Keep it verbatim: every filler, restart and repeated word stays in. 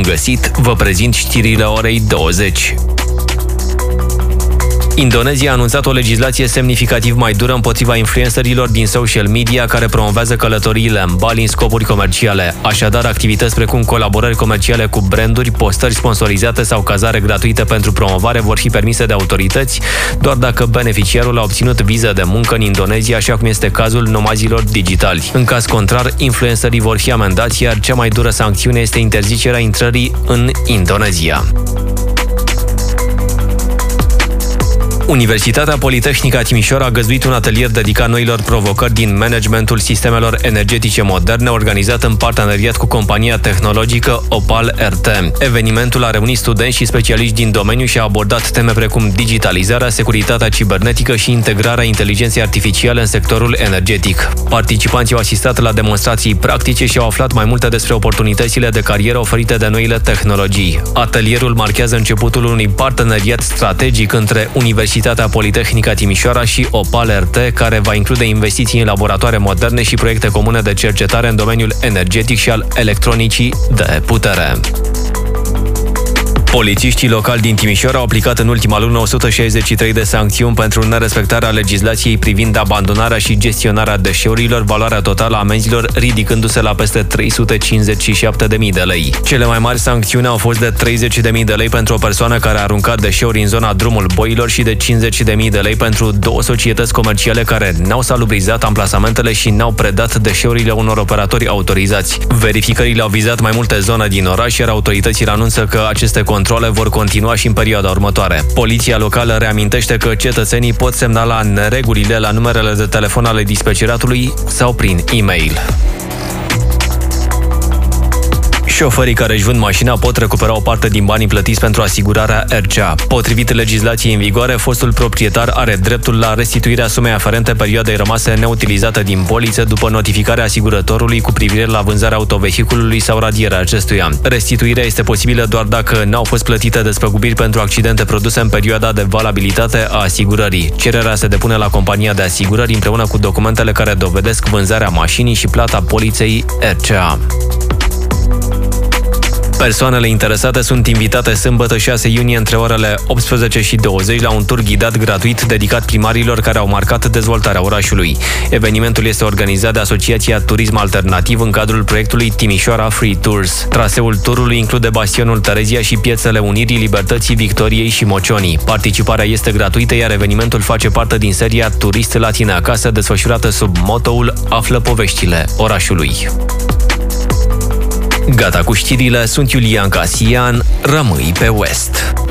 Bun găsit, vă prezint știrile orei douăzeci. Indonezia a anunțat o legislație semnificativ mai dură împotriva influencerilor din social media care promovează călătoriile în Bali în scopuri comerciale. Așadar, activități precum colaborări comerciale cu branduri, postări sponsorizate sau cazare gratuită pentru promovare vor fi permise de autorități doar dacă beneficiarul a obținut viză de muncă în Indonezia, așa cum este cazul nomazilor digitali. În caz contrar, influencerii vor fi amendați, iar cea mai dură sancțiune este interzicerea intrării în Indonezia. Universitatea Politehnică Timișoara a găzduit un atelier dedicat noilor provocări din managementul sistemelor energetice moderne, organizat în parteneriat cu compania tehnologică Opal R T. Evenimentul a reunit studenți și specialiști din domeniu și a abordat teme precum digitalizarea, securitatea cibernetică și integrarea inteligenței artificiale în sectorul energetic. Participanții au asistat la demonstrații practice și au aflat mai multe despre oportunitățile de carieră oferite de noile tehnologii. Atelierul marchează începutul unui parteneriat strategic între Universitatea Universitatea Politehnică Timișoara și Opal R T, care va include investiții în laboratoare moderne și proiecte comune de cercetare în domeniul energetic și al electronicii de putere. Polițiștii locali din Timișoara au aplicat în ultima lună o sută șaizeci și trei de sancțiuni pentru nerespectarea legislației privind abandonarea și gestionarea deșeurilor, valoarea totală a amenzilor ridicându-se la peste trei sute cincizeci și șapte de mii de lei. Cele mai mari sancțiuni au fost de treizeci de mii de lei pentru o persoană care a aruncat deșeuri în zona Drumul Boilor și de cincizeci de mii de lei pentru două societăți comerciale care n-au salubrizat amplasamentele și n-au predat deșeurile unor operatori autorizați. Verificările au vizat mai multe zone din oraș, iar autoritățile anunță că aceste controle vor continua și în perioada următoare. Poliția locală reamintește că cetățenii pot semnala neregulile la numerele de telefon ale dispeceratului sau prin e-mail. Șoferii care își vând mașina pot recupera o parte din banii plătiți pentru asigurarea R C A. Potrivit legislației în vigoare, fostul proprietar are dreptul la restituirea sumei aferente perioadei rămase neutilizate din poliță după notificarea asigurătorului cu privire la vânzarea autovehiculului sau radierea acestuia. Restituirea este posibilă doar dacă n-au fost plătite despăgubiri pentru accidente produse în perioada de valabilitate a asigurării. Cererea se depune la compania de asigurări împreună cu documentele care dovedesc vânzarea mașinii și plata poliței R C A. Persoanele interesate sunt invitate sâmbătă șase iunie între orele optsprezece și douăzeci la un tur ghidat gratuit dedicat primarilor care au marcat dezvoltarea orașului. Evenimentul este organizat de Asociația Turism Alternativ în cadrul proiectului Timișoara Free Tours. Traseul turului include Bastionul Terezia și piețele Unirii, Libertății, Victoriei și Mocionii. Participarea este gratuită, iar evenimentul face parte din seria Turist la tine acasă, desfășurată sub motoul Află poveștile orașului. Gata cu știrile, sunt Iulian Casian, rămâi pe West.